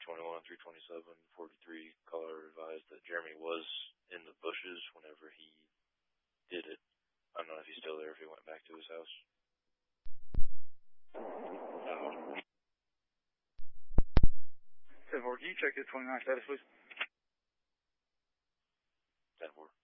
321, 327, 43, caller advised that Jeremy was in the bushes whenever he did it. I don't know if he's still there, if he went back to his house. 10-4, can you check the 29 status, please? 10-4.